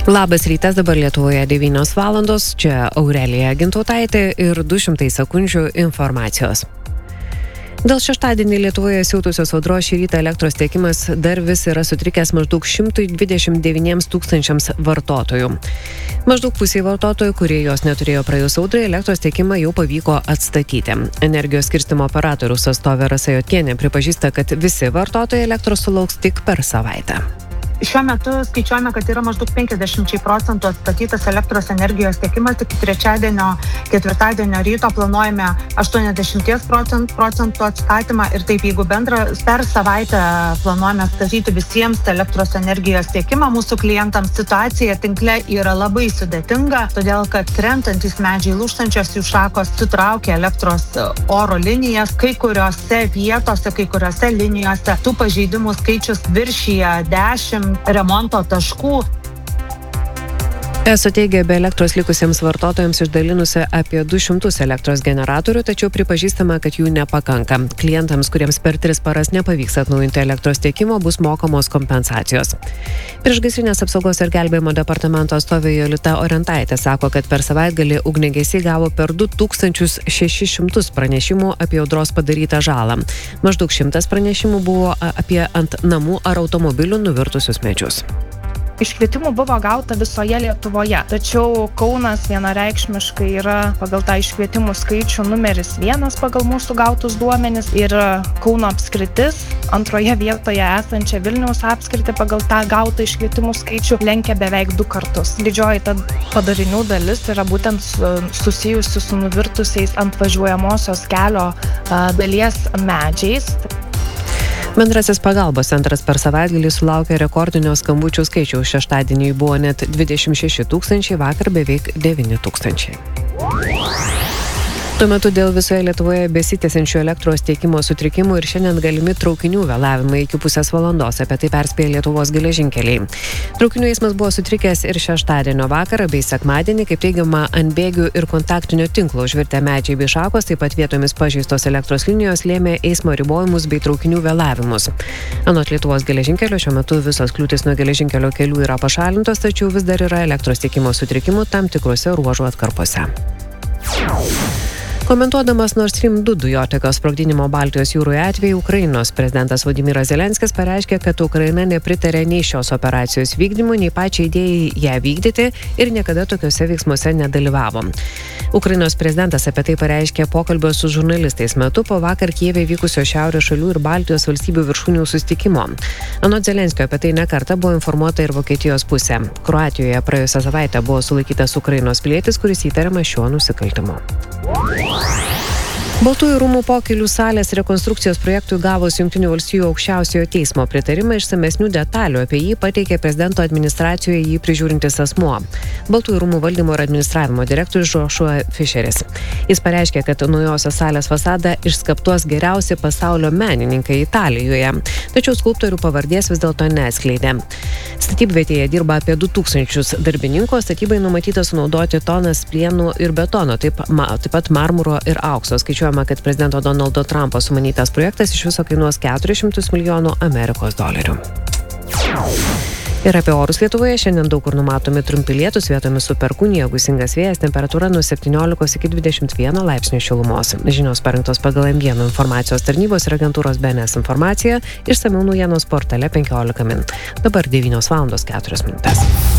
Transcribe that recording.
Labas rytas, dabar Lietuvoje 9 valandos, čia Aurelija Gintautaitė ir 200 sekundžių informacijos. Dėl šeštadienį Lietuvoje siautusios audros šį rytą elektros tiekimas dar vis yra sutrikęs maždaug 129 tūkstančiams vartotojų. Maždaug pusiai vartotojų, kurie jos neturėjo praėjus audrai, elektros tiekimą jau pavyko atstatyti. Energijos skirstymo operatoriaus atstovė Rasa Jotkienė pripažįsta, kad visi vartotojai elektros sulauks tik per savaitę. Šiuo metu skaičiuojame, kad yra maždaug 50% atstatytas elektros energijos tiekimas, iki trečiadienio, ketvirtadienio ryto planuojame 80% atstatymą ir taip, jeigu per savaitę planuojame atstatyti visiems elektros energijos tiekimą, mūsų klientams situacija tinkle yra labai sudėtinga, todėl kad krentantis medžiai, lūžtančios jų šakos sutraukia elektros oro linijas, kai kuriuose vietose, kai kuriuose linijose tų pažeidimų skaičius viršija 10 remonto taškų. ESO teigia, be elektros likusiems vartotojams išdalinusi apie 200 elektros generatorių, tačiau pripažįstama, kad jų nepakanka. Klientams, kuriems per 3 paras nepavyks atnaujinti elektros tiekimo, bus mokamos kompensacijos. Priešgaisrinės apsaugos ir gelbėjimo departamento atstovė Jolita Orentaitė sako, kad per savaitgalį ugniagesiai gavo per 2600 pranešimų apie audros padarytą žalą. Maždaug 100 pranešimų buvo apie ant namų ar automobilių nuvirtusius medžius. Iškvietimų buvo gauta visoje Lietuvoje, tačiau Kaunas vienareikšmiškai yra pagal tą iškvietimų skaičių numeris 1 pagal mūsų gautus duomenis ir Kauno apskritis antroje vietoje esančią Vilniaus apskritį pagal tą gautą iškvietimų skaičių lenkia beveik 2 kartus. Didžioji ta padarinių dalis yra būtent susijusi su nuvirtusiais ant važiuojamosios kelio dalies medžiais. Bendrasis pagalbos centras per savaitgalį sulaukė rekordinio skambučių skaičiaus. Šeštadienį buvo net 26 000, vakar beveik 9 000. Tuo metu dėl visoje Lietuvoje besitęsiančių elektros tiekimo sutrikimų ir šiandien galimi traukinių vėlavimai iki pusės valandos, apie tai perspėja Lietuvos geležinkeliai. Traukinių eismas buvo sutrikęs ir šeštadienio vakarą bei sekmadienį, kaip teigiama, ant bėgių ir kontaktinio tinklo užvirtę medžiai bei šakos, taip pat vietomis pažeistos elektros linijos lėmė eismo ribojimus bei traukinių vėlavimus. Anot Lietuvos geležinkelio, šiuo metu visos kliūtys nuo geležinkelio kelių yra pašalintos, tačiau vis dar yra elektros tiekimo sutrikimų tam tikrose ruožų atkarpose. Komentuodamas Nord Stream 2 dujotiekio sprogdinimo Baltijos jūroje atveju, Ukrainos prezidentas Volodymyras Zelenskis pareiškė, kad Ukraina nepritarė nei šios operacijos vykdymui, nei pačiai idėjai ją vykdyti ir niekada tokiuose veiksmuose nedalyvavo. Ukrainos prezidentas apie tai pareiškė pokalbio su žurnalistais metu po vakar Kijeve vykusio Šiaurės šalių ir Baltijos valstybių viršūnių susitikimo. Anot Zelenskio apie tai nekartą buvo informuota ir Vokietijos pusė. Kroatijoje praėjusią savaitę buvo sulaikytas Ukrainos pilietis, kuris įtariamas šiuo nusikaltimu. Baltųjų rūmų pokylių salės rekonstrukcijos projektui gavus Jungtinių valstijų aukščiausiojo teismo pritarimą, išsamesnių detalių apie jį pateikė prezidento administracijoje jį prižiūrintis asmuo. Baltųjų rūmų valdymo ir administravimo direktorius Joshua Fisheris. Jis pareiškė, kad naujosios salės fasadą išskaptuos geriausi pasaulio menininkai Italijoje, tačiau skulptorių pavardės vis dėlto neatskleidė. Statybvietėje dirba apie 2000 darbininkų, statybai numatyta sunaudoti tonas plienų ir betono, taip pat marmuro ir aukso. Skaičiuojama, kad prezidento Donaldo Trumpo sumanytas projektas iš viso kainuos $400 milijonų Amerikos dolerių. Ir apie orus Lietuvoje šiandien daug kur numatomi trumpi lietūs, vietomis su perkūnija, gūsingas vėjas, temperatūra nuo 17 iki 21 laipsnių šilumos. Žinios parengtos pagal M1 informacijos tarnybos ir agentūros BNS informaciją, išsamiau naujienos portale 15 min. Dabar 9 valandos 4 minutės.